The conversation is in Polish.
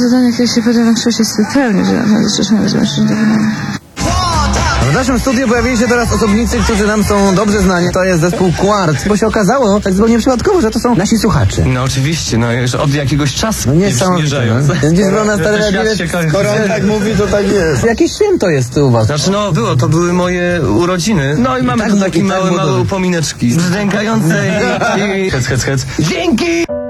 zadanie, które się poda większości jest zupełnie, że naprawdę strasznie bez mężczyzn do wykonania. W naszym studiu pojawili się teraz osobnicy, którzy nam są dobrze znani. To jest zespół Quart, bo się okazało tak zupełnie przypadkowo, że to są nasi słuchacze. No oczywiście, no już od jakiegoś czasu No niesamowite. Gdzieś był na stare Skoro on tak mówi, to tak jest. Jakieś święto jest u was. Znaczy no to były moje urodziny. No i mamy tu takie małe upomineczki. Brzdękające i... Hec. Dzięki!